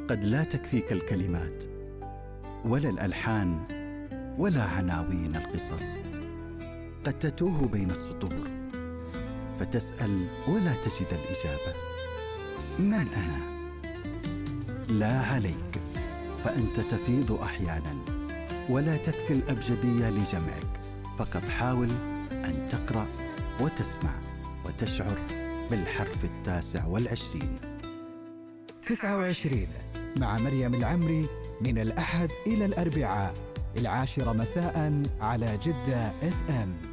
قد لا تكفيك الكلمات ولا الألحان ولا عناوين القصص. قد تتوه بين السطور فتسأل ولا تجد الإجابة. من أنا؟ لا عليك، فأنت تفيض أحياناً ولا تكفي الأبجدية لجمعك. فقط حاول أن تقرأ وتسمع وتشعر بالحرف 29. 29 مع مريم العمري، من الأحد إلى الأربعاء 10 مساء على جدة FM.